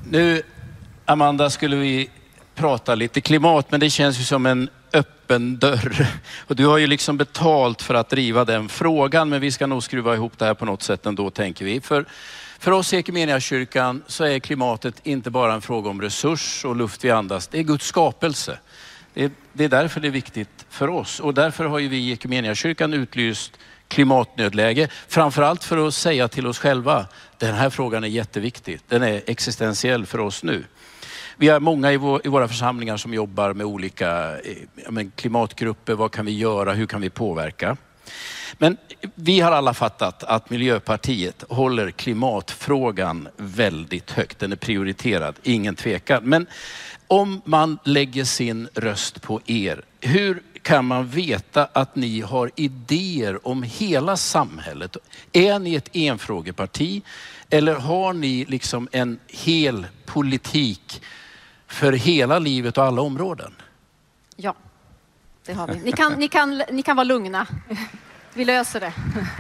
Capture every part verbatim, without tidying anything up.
Nu, Amanda, skulle vi prata lite klimat, men det känns ju som en öppen dörr. Och du har ju liksom betalt för att driva den frågan, men vi ska nog skruva ihop det här på något sätt ändå, tänker vi. För, för oss i Equmeniakyrkan så är klimatet inte bara en fråga om resurs och luft vi andas. Det är Guds skapelse. Det är, det är därför det är viktigt för oss. Och därför har ju vi i Equmeniakyrkan utlyst klimatnödläge. Framförallt för att säga till oss själva, den här frågan är jätteviktig. Den är existentiell för oss nu. Vi har många i, vår, i våra församlingar som jobbar med olika eh, med klimatgrupper. Vad kan vi göra? Hur kan vi påverka? Men vi har alla fattat att Miljöpartiet håller klimatfrågan väldigt högt. Den är prioriterad, ingen tvekan. Men om man lägger sin röst på er, hur kan man veta att ni har idéer om hela samhället? Är ni ett enfrågeparti eller har ni liksom en hel politik för hela livet och alla områden? Ja, det har vi. Ni kan, ni kan, ni kan vara lugna. Vi löser det.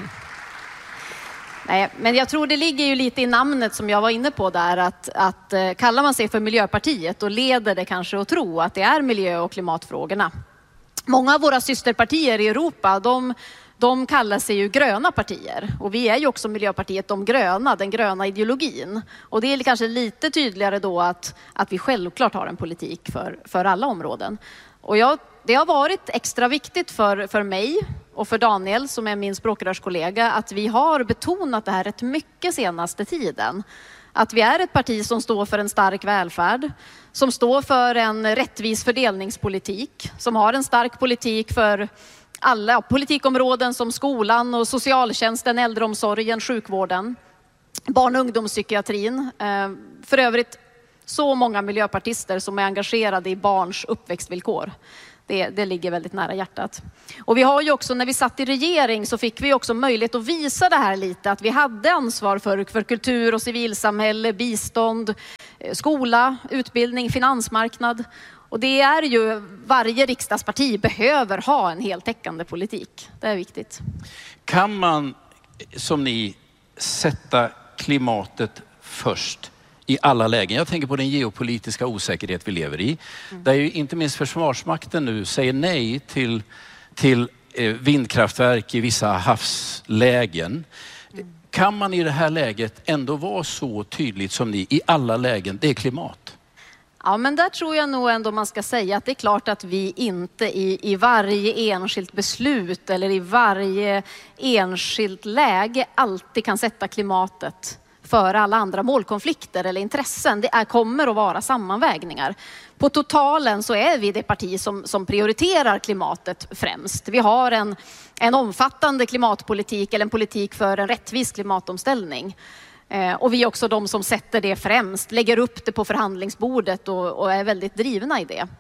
Nej, men jag tror det ligger ju lite i namnet som jag var inne på där, att, att kallar man sig för Miljöpartiet, då leder det kanske att tro att det är miljö- och klimatfrågorna. Många av våra systerpartier i Europa, de, de kallar sig ju gröna partier. Och vi är ju också Miljöpartiet, de gröna, den gröna ideologin. Och det är kanske lite tydligare då att, att vi självklart har en politik för, för alla områden. Och jag, det har varit extra viktigt för, för mig och för Daniel som är min språkrörskollega att vi har betonat det här rätt mycket senaste tiden. Att vi är ett parti som står för en stark välfärd, som står för en rättvis fördelningspolitik, som har en stark politik för alla politikområden som skolan och socialtjänsten, äldreomsorgen, sjukvården, barn- och ungdomspsykiatrin. För övrigt så många miljöpartister som är engagerade i barns uppväxtvillkor. Det, det ligger väldigt nära hjärtat. Och vi har ju också, när vi satt i regering så fick vi också möjlighet att visa det här lite. Att vi hade ansvar för, för kultur och civilsamhälle, bistånd, skola, utbildning, finansmarknad. Och det är ju, varje riksdagsparti behöver ha en heltäckande politik. Det är viktigt. Kan man, som ni, sätta klimatet först i alla lägen? Jag tänker på den geopolitiska osäkerhet vi lever i. Mm. Där ju inte minst Försvarsmakten nu säger nej till, till vindkraftverk i vissa havslägen. Mm. Kan man i det här läget ändå vara så tydligt som ni i alla lägen? Det är klimat. Ja, men där tror jag nog ändå man ska säga att det är klart att vi inte i, i varje enskilt beslut eller i varje enskilt läge alltid kan sätta klimatet för alla andra målkonflikter eller intressen. Det är, kommer att vara sammanvägningar. På totalen så är vi det parti som, som prioriterar klimatet främst. Vi har en, en omfattande klimatpolitik eller en politik för en rättvis klimatomställning. Eh, och vi är också de som sätter det främst, lägger upp det på förhandlingsbordet och, och är väldigt drivna i det.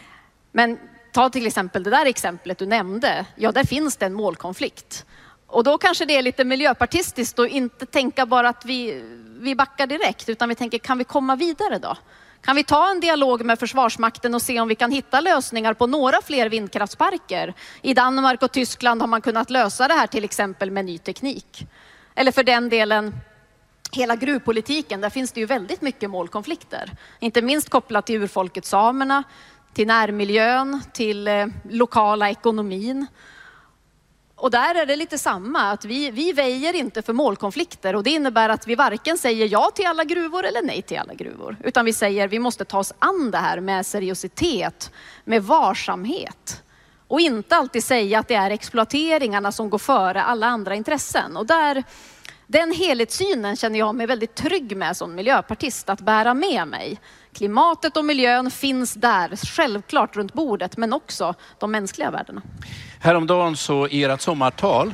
Men ta till exempel det där exemplet du nämnde. Ja, där finns det en målkonflikt. Och då kanske det är lite miljöpartistiskt att inte tänka bara att vi, vi backar direkt, utan vi tänker, kan vi komma vidare då? Kan vi ta en dialog med Försvarsmakten och se om vi kan hitta lösningar på några fler vindkraftsparker? I Danmark och Tyskland har man kunnat lösa det här till exempel med ny teknik. Eller för den delen, hela gruvpolitiken, där finns det ju väldigt mycket målkonflikter. Inte minst kopplat till urfolket samerna, till närmiljön, till eh, lokala ekonomin. Och där är det lite samma, att vi, vi väjer inte för målkonflikter och det innebär att vi varken säger ja till alla gruvor eller nej till alla gruvor. Utan vi säger vi måste ta oss an det här med seriositet, med varsamhet. Och inte alltid säga att det är exploateringarna som går före alla andra intressen. Och där, den helhetssynen känner jag mig väldigt trygg med som miljöpartist att bära med mig. Klimatet och miljön finns där, självklart runt bordet, men också de mänskliga värdena. Häromdagen så i ert sommartal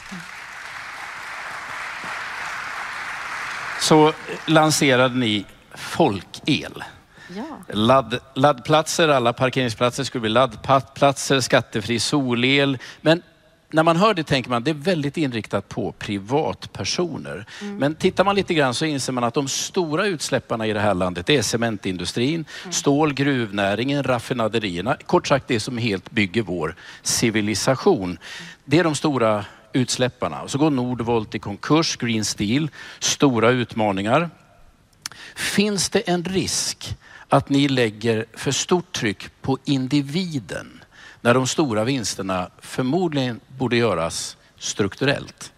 så lanserade ni folkel. Ja. Ladd, laddplatser, alla parkeringsplatser skulle bli laddplatser, skattefri solel. Men när man hör det tänker man att det är väldigt inriktat på privatpersoner. Mm. Men tittar man lite grann så inser man att de stora utsläpparna i det här landet är cementindustrin, mm. stål, gruvnäringen, raffinaderierna. Kort sagt det som helt bygger vår civilisation. Mm. Det är de stora utsläpparna. Och så går Nordvolt i konkurs, Green Steel, stora utmaningar. Finns det en risk att ni lägger för stort tryck på individen när de stora vinsterna förmodligen borde göras strukturellt?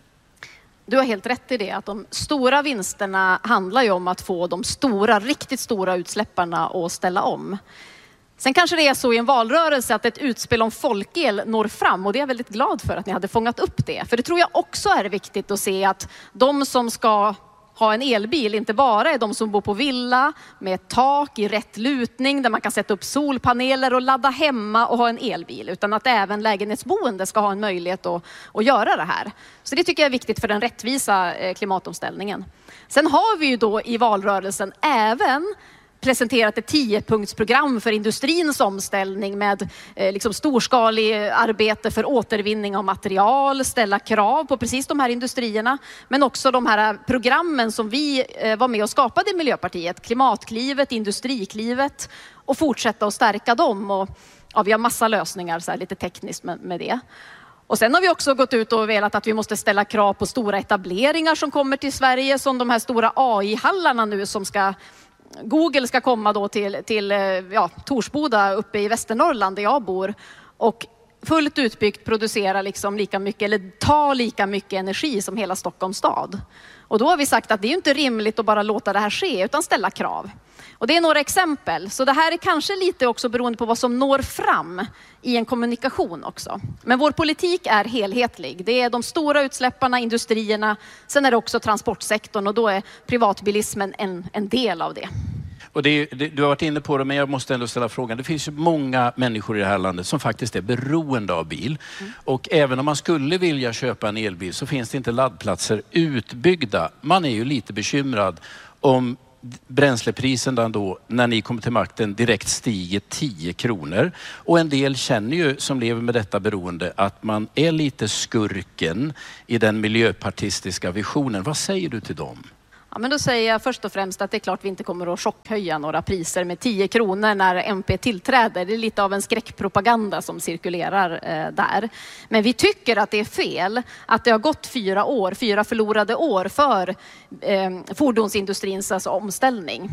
Du har helt rätt i det, att de stora vinsterna handlar ju om att få de stora, riktigt stora utsläpparna att ställa om. Sen kanske det är så i en valrörelse att ett utspel om folkel når fram, och det är jag väldigt glad för att ni hade fångat upp det. För det tror jag också är viktigt att se, att de som ska ha en elbil inte bara är de som bor på villa med ett tak i rätt lutning där man kan sätta upp solpaneler och ladda hemma och ha en elbil, utan att även lägenhetsboende ska ha en möjlighet att, att göra det här. Så det tycker jag är viktigt för den rättvisa klimatomställningen. Sen har vi ju då i valrörelsen även presenterat ett tiopunktsprogram för industrins omställning med eh, liksom storskalig arbete för återvinning av material, ställa krav på precis de här industrierna, men också de här programmen som vi eh, var med och skapade i Miljöpartiet, Klimatklivet, Industriklivet, och fortsätta att stärka dem. Och, ja, vi har massa lösningar så här, lite tekniskt med, med det. Och sen har vi också gått ut och velat att vi måste ställa krav på stora etableringar som kommer till Sverige, som de här stora A I-hallarna nu som ska Google ska komma då till, till ja, Torsboda uppe i Västernorrland där jag bor, och fullt utbyggt producera liksom lika mycket, eller ta lika mycket energi som hela Stockholms stad. Och då har vi sagt att det är inte rimligt att bara låta det här ske, utan ställa krav. Och det är några exempel. Så det här är kanske lite också beroende på vad som når fram i en kommunikation också. Men vår politik är helhetlig. Det är de stora utsläpparna, industrierna, sen är det också transportsektorn, och då är privatbilismen en, en del av det. Och det, det, du har varit inne på det, men jag måste ändå ställa frågan. Det finns ju många människor i det här landet som faktiskt är beroende av bil. Mm. Och även om man skulle vilja köpa en elbil så finns det inte laddplatser utbyggda. Man är ju lite bekymrad om bränsleprisen då, när ni kommer till makten, direkt stiger tio kronor. Och en del känner ju, som lever med detta beroende, att man är lite skurken i den miljöpartistiska visionen. Vad säger du till dem? Ja, men då säger jag först och främst att det är klart vi inte kommer att chockhöja några priser med tio kronor när M P tillträder. Det är lite av en skräckpropaganda som cirkulerar eh, där. Men vi tycker att det är fel att det har gått fyra år, fyra förlorade år för eh, fordonsindustrins alltså, omställning.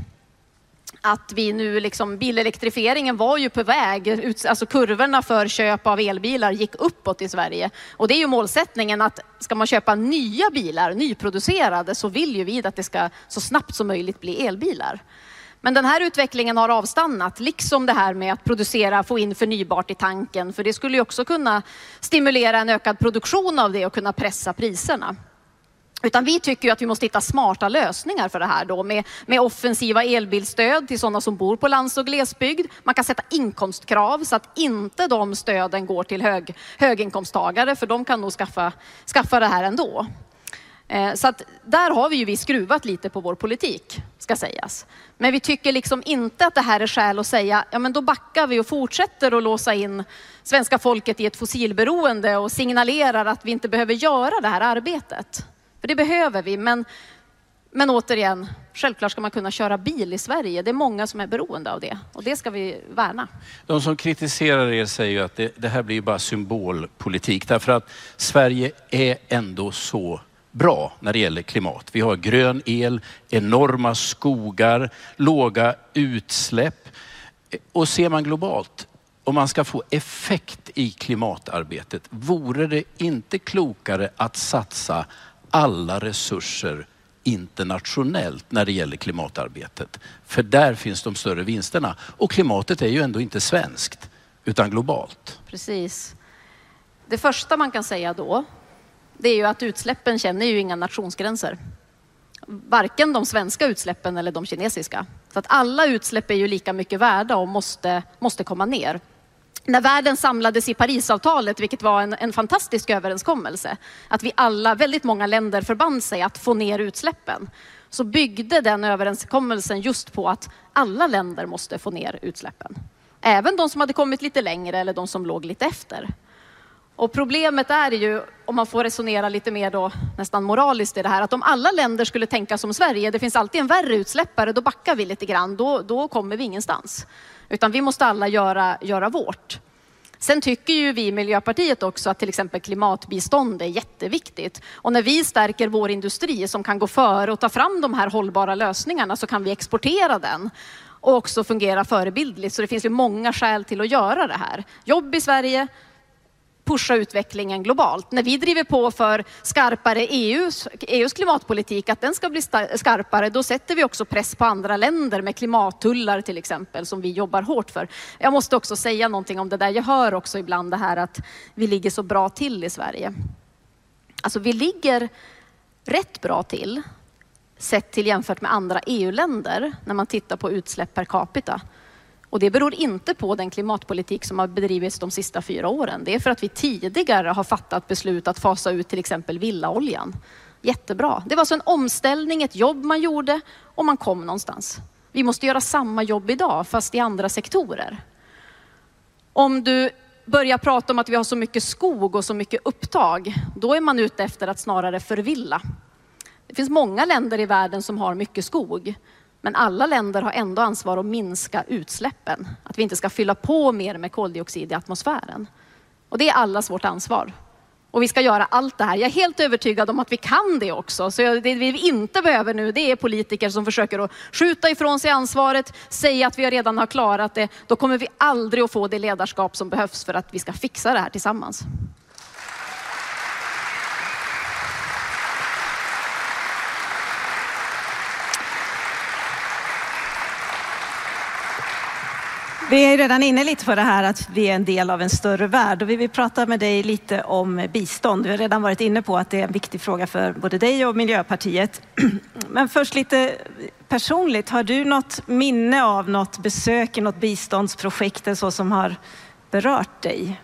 Att vi nu liksom, bilelektrifieringen var ju på väg, alltså kurvorna för köp av elbilar gick uppåt i Sverige. Och det är ju målsättningen att ska man köpa nya bilar, nyproducerade, så vill ju vi att det ska så snabbt som möjligt bli elbilar. Men den här utvecklingen har avstannat, liksom det här med att producera, få in förnybart i tanken. För det skulle ju också kunna stimulera en ökad produktion av det och kunna pressa priserna. Utan vi tycker ju att vi måste hitta smarta lösningar för det här då, med, med offensiva elbilstöd till sådana som bor på lands- och glesbygd. Man kan sätta inkomstkrav så att inte de stöden går till hög, höginkomsttagare, för de kan nog skaffa, skaffa det här ändå. Eh, så att där har vi ju vi skruvat lite på vår politik, ska sägas. Men vi tycker liksom inte att det här är skäl att säga, ja men då backar vi och fortsätter att låsa in svenska folket i ett fossilberoende och signalerar att vi inte behöver göra det här arbetet. För det behöver vi, men, men återigen, självklart ska man kunna köra bil i Sverige. Det är många som är beroende av det, och det ska vi värna. De som kritiserar er säger ju att det, det här blir bara symbolpolitik, därför att Sverige är ändå så bra när det gäller klimat. Vi har grön el, enorma skogar, låga utsläpp. Och ser man globalt, om man ska få effekt i klimatarbetet, vore det inte klokare att satsa alla resurser internationellt när det gäller klimatarbetet? För där finns de större vinsterna. Och klimatet är ju ändå inte svenskt, utan globalt. Precis. Det första man kan säga då, det är ju att utsläppen känner ju inga nationsgränser. Varken de svenska utsläppen eller de kinesiska. Så att alla utsläpp är ju lika mycket värda och måste, måste komma ner. När världen samlades i Parisavtalet, vilket var en, en fantastisk överenskommelse, att vi alla, väldigt många länder förband sig att få ner utsläppen, så byggde den överenskommelsen just på att alla länder måste få ner utsläppen. Även de som hade kommit lite längre eller de som låg lite efter. Och problemet är ju, om man får resonera lite mer då, nästan moraliskt i det här, att om alla länder skulle tänka som Sverige, det finns alltid en värre utsläppare, då backar vi lite grann, då, då kommer vi ingenstans. Utan vi måste alla göra, göra vårt. Sen tycker ju vi i Miljöpartiet också att till exempel klimatbistånd är jätteviktigt. Och när vi stärker vår industri som kan gå före och ta fram de här hållbara lösningarna så kan vi exportera den och också fungera förebildligt. Så det finns ju många skäl till att göra det här. Jobb i Sverige, pusha utvecklingen globalt. När vi driver på för skarpare E U:s, E U:s klimatpolitik, att den ska bli skarpare, då sätter vi också press på andra länder med klimattullar till exempel, som vi jobbar hårt för. Jag måste också säga någonting om det där. Jag hör också ibland det här att vi ligger så bra till i Sverige. Alltså vi ligger rätt bra till, sett till jämfört med andra E U-länder, när man tittar på utsläpp per capita. Och det beror inte på den klimatpolitik som har bedrivits de sista fyra åren. Det är för att vi tidigare har fattat beslut att fasa ut till exempel villaoljan. Jättebra. Det var så en omställning, ett jobb man gjorde och man kom någonstans. Vi måste göra samma jobb idag fast i andra sektorer. Om du börjar prata om att vi har så mycket skog och så mycket upptag, då är man ute efter att snarare förvilla. Det finns många länder i världen som har mycket skog. Men alla länder har ändå ansvar att minska utsläppen. Att vi inte ska fylla på mer med koldioxid i atmosfären. Och det är allas vårt ansvar. Och vi ska göra allt det här. Jag är helt övertygad om att vi kan det också. Så det vi inte behöver nu, det är politiker som försöker att skjuta ifrån sig ansvaret. Säga att vi redan har klarat det. Då kommer vi aldrig att få det ledarskap som behövs för att vi ska fixa det här tillsammans. Vi är redan inne lite på det här att vi är en del av en större värld och vi vill prata med dig lite om bistånd. Vi har redan varit inne på att det är en viktig fråga för både dig och Miljöpartiet. Men först lite personligt, har du något minne av något besök i något biståndsprojekt så som har berört dig?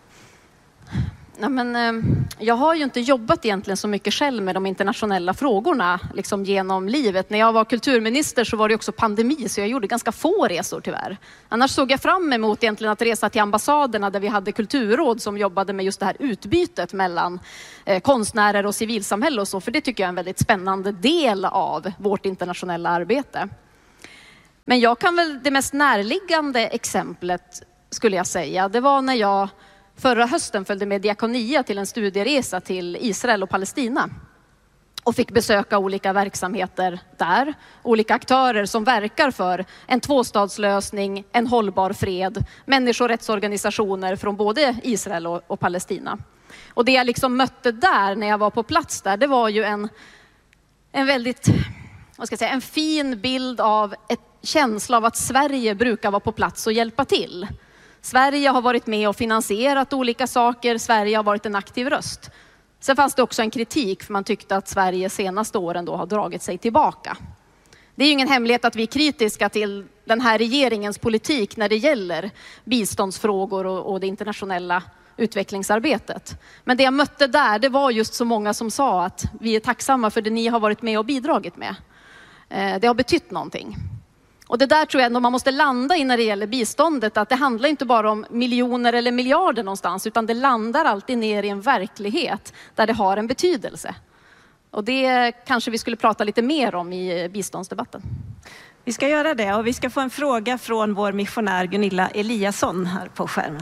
Ja, men, eh, jag har ju inte jobbat egentligen så mycket själv med de internationella frågorna liksom genom livet. När jag var kulturminister så var det också pandemi så jag gjorde ganska få resor tyvärr. Annars såg jag fram emot egentligen att resa till ambassaderna där vi hade kulturråd som jobbade med just det här utbytet mellan eh, konstnärer och civilsamhälle och så. För det tycker jag är en väldigt spännande del av vårt internationella arbete. Men jag kan väl, det mest närliggande exemplet skulle jag säga, det var när jag förra hösten följde med Diakonia till en studieresa till Israel och Palestina. Och fick besöka olika verksamheter där. Olika aktörer som verkar för en tvåstadslösning, en hållbar fred. Människorättsorganisationer från både Israel och, och Palestina. Och det jag liksom mötte där när jag var på plats där, det var ju en, en väldigt, vad ska jag säga, en fin bild av ett känsla av att Sverige brukar vara på plats och hjälpa till. Sverige har varit med och finansierat olika saker. Sverige har varit en aktiv röst. Sen fanns det också en kritik för man tyckte att Sverige senaste åren då har dragit sig tillbaka. Det är ju ingen hemlighet att vi är kritiska till den här regeringens politik när det gäller biståndsfrågor och, och det internationella utvecklingsarbetet. Men det jag mötte där, det var just så många som sa att vi är tacksamma för det ni har varit med och bidragit med. Det har betytt någonting. Och det där tror jag ändå man måste landa i när det gäller biståndet. Att det handlar inte bara om miljoner eller miljarder någonstans. Utan det landar alltid ner i en verklighet där det har en betydelse. Och det kanske vi skulle prata lite mer om i biståndsdebatten. Vi ska göra det och vi ska få en fråga från vår missionär Gunilla Eliasson här på skärmen.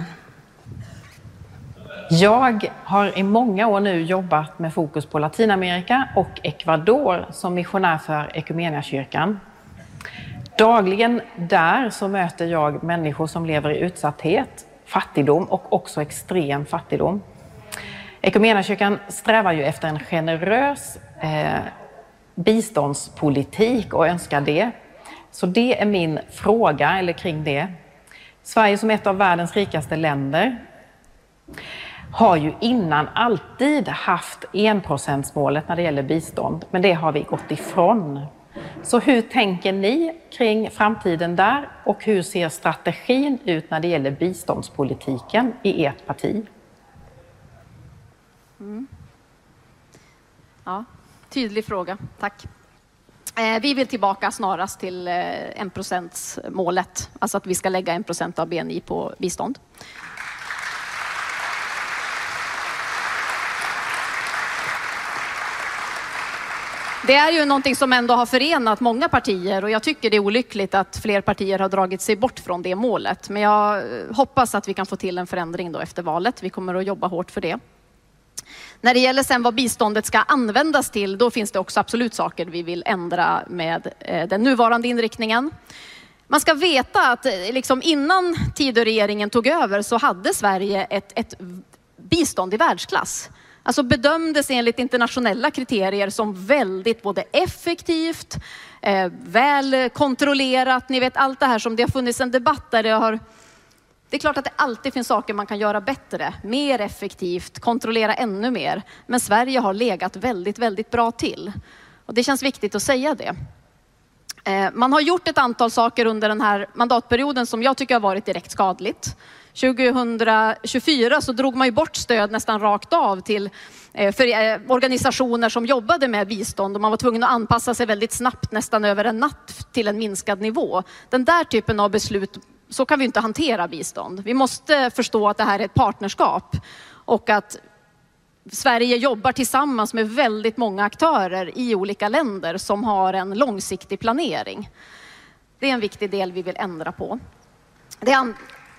Jag har i många år nu jobbat med fokus på Latinamerika och Ecuador som missionär för Equmeniakyrkan. Dagligen där så möter jag människor som lever i utsatthet, fattigdom och också extrem fattigdom. Equmeniakyrkan strävar ju efter en generös eh, biståndspolitik och önskar det. Så det är min fråga eller kring det. Sverige som ett av världens rikaste länder har ju innan alltid haft enprocentsmålet när det gäller bistånd, men det har vi gått ifrån. Så hur tänker ni kring framtiden där och hur ser strategin ut när det gäller biståndspolitiken i ert parti? Mm. Ja, tydlig fråga. Tack. Eh, vi vill tillbaka snarast till eh, en procentsmålet, alltså att vi ska lägga en procent av B N I på bistånd. Det är ju någonting som ändå har förenat många partier och jag tycker det är olyckligt att fler partier har dragit sig bort från det målet. Men jag hoppas att vi kan få till en förändring då efter valet. Vi kommer att jobba hårt för det. När det gäller sen vad biståndet ska användas till, då finns det också absolut saker vi vill ändra med den nuvarande inriktningen. Man ska veta att liksom innan Tidöregeringen tog över så hade Sverige ett, ett bistånd i världsklass. Alltså bedömdes enligt internationella kriterier som väldigt både effektivt, eh, väl kontrollerat. Ni vet allt det här som det har funnits en debatt där det har... Det är klart att det alltid finns saker man kan göra bättre, mer effektivt, kontrollera ännu mer. Men Sverige har legat väldigt, väldigt bra till. Och det känns viktigt att säga det. Eh, man har gjort ett antal saker under den här mandatperioden som jag tycker har varit direkt skadligt. tjugohundratjugofyra så drog man ju bort stöd nästan rakt av till för organisationer som jobbade med bistånd och man var tvungen att anpassa sig väldigt snabbt, nästan över en natt, till en minskad nivå. Den där typen av beslut, så kan vi inte hantera bistånd. Vi måste förstå att det här är ett partnerskap och att Sverige jobbar tillsammans med väldigt många aktörer i olika länder som har en långsiktig planering. Det är en viktig del vi vill ändra på. Det är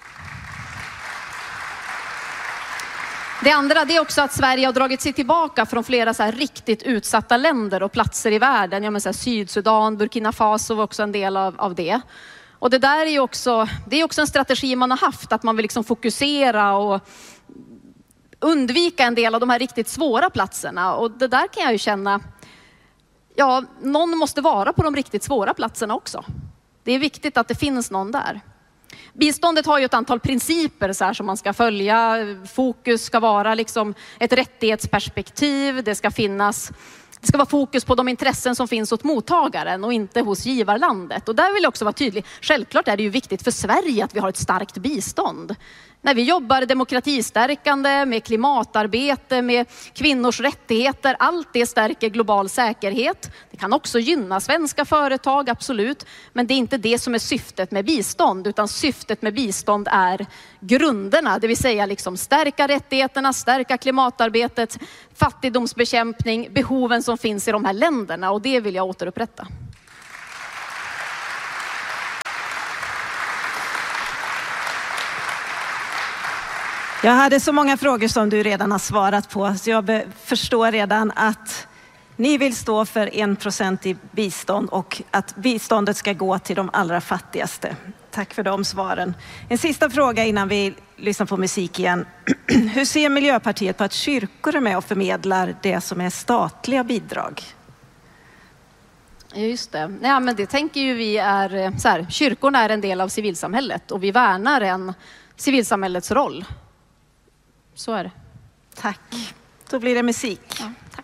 Det andra det är också att Sverige har dragit sig tillbaka från flera så här riktigt utsatta länder och platser i världen. Jag menar så här, Sydsudan, Burkina Faso var också en del av, av det. Och det där är ju också, det är också en strategi man har haft, att man vill liksom fokusera och undvika en del av de här riktigt svåra platserna. Och det där kan jag ju känna, ja, någon måste vara på de riktigt svåra platserna också. Det är viktigt att det finns någon där. Biståndet har ju ett antal principer så här, som man ska följa. Fokus ska vara liksom ett rättighetsperspektiv. Det ska finnas, det ska vara fokus på de intressen som finns hos mottagaren och inte hos givarlandet. Och där vill jag också vara tydlig. Självklart är det ju viktigt för Sverige att vi har ett starkt bistånd. När vi jobbar demokratistärkande, med klimatarbete, med kvinnors rättigheter, allt det stärker global säkerhet. Det kan också gynna svenska företag, absolut. Men det är inte det som är syftet med bistånd, utan syftet med bistånd är grunderna. Det vill säga liksom stärka rättigheterna, stärka klimatarbetet, fattigdomsbekämpning, behoven som finns i de här länderna. Och det vill jag återupprätta. Jag hade så många frågor som du redan har svarat på, så jag förstår redan att ni vill stå för en procent i bistånd och att biståndet ska gå till de allra fattigaste. Tack för de svaren. En sista fråga innan vi lyssnar på musik igen. Hur ser Miljöpartiet på att kyrkor är med och förmedlar det som är statliga bidrag? Just det. Ja, men det tänker ju vi är så här, kyrkorna är en del av civilsamhället och vi värnar en civilsamhällets roll. Så är det. Tack. Då blir det musik. Ja.